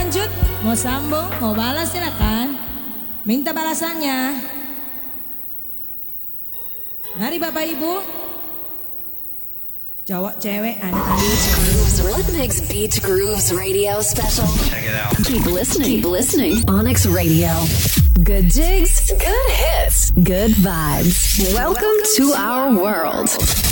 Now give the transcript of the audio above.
lanjut, mau sambung, mau balas silakan. Minta balasannya. Mari Bapak Ibu. Cowok, cewek, anak-anak. Beach Grooves Rhythmix Beach Grooves Radio Special. Check it out. Keep listening. Keep listening. Onyx Radio. Good jigs, good hits, good vibes. Welcome to our world.